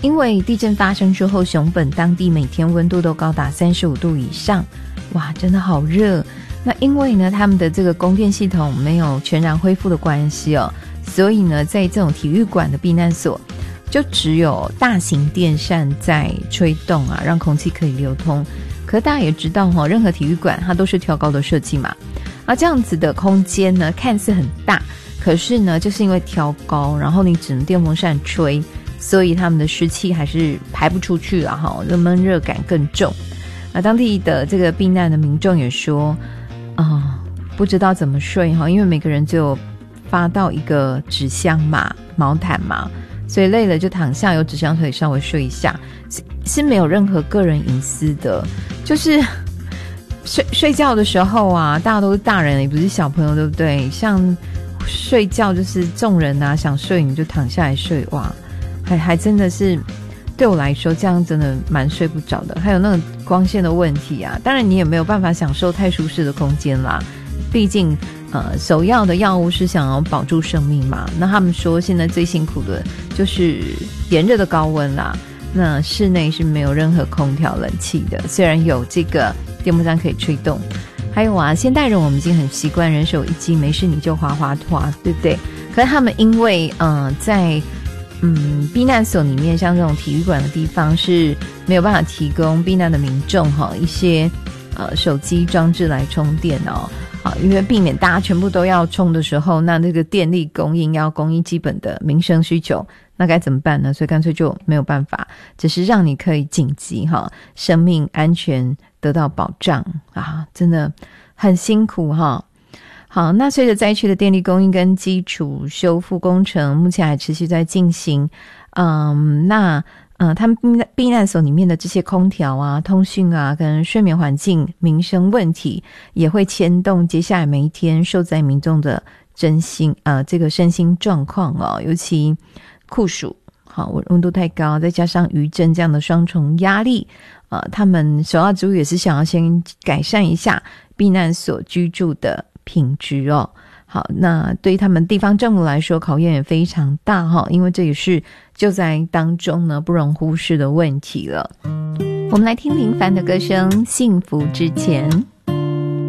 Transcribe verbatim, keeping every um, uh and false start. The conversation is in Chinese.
因为地震发生之后，熊本当地每天温度都高达三十五度以上，哇，真的好热。那因为呢，他们的这个供电系统没有全然恢复的关系哦，所以呢，在这种体育馆的避难所，就只有大型电扇在吹动啊，让空气可以流通。可是大家也知道哦，任何体育馆它都是挑高的设计嘛，而这样子的空间呢，看似很大，可是呢，就是因为挑高，然后你只能电风扇吹，所以他们的湿气还是排不出去了哈，这闷热感更重。那当地的这个避难的民众也说，啊、呃，不知道怎么睡哈，因为每个人只有发到一个纸箱嘛、毛毯嘛，所以累了就躺下，有纸箱可以稍微睡一下，是是没有任何个人隐私的，就是睡睡觉的时候啊，大家都是大人，也不是小朋友，对不对？像睡觉就是众人啊，想睡你就躺下来睡，哇，还还真的是对我来说这样真的蛮睡不着的。还有那个光线的问题啊，当然你也没有办法享受太舒适的空间啦，毕竟呃，首要的药物是想要保住生命嘛。那他们说现在最辛苦的就是炎热的高温啦，那室内是没有任何空调冷气的，虽然有这个电风扇可以吹动。还有啊，现代人我们已经很习惯人手一机，没事你就滑滑拖，对不对？可是他们因为呃在嗯避难所里面，像这种体育馆的地方是没有办法提供避难的民众哈一些呃手机装置来充电哦。好，因为避免大家全部都要充的时候，那这个电力供应要供应基本的民生需求，那该怎么办呢？所以干脆就没有办法，只是让你可以紧急哈生命安全得到保障啊，真的很辛苦哈。好，那随着灾区的电力供应跟基础修复工程目前还持续在进行，嗯，那呃，他们避难所里面的这些空调啊、通讯啊跟睡眠环境民生问题，也会牵动接下来每一天受灾民众的真心呃这个身心状况哦，尤其酷暑好温度太高，再加上余震这样的双重压力，呃，他们首要之务也是想要先改善一下避难所居住的品质哦。好，那对于他们地方政府来说考验也非常大哈，因为这也是救灾当中呢不容忽视的问题了。我们来听林凡的歌声《幸福之前》。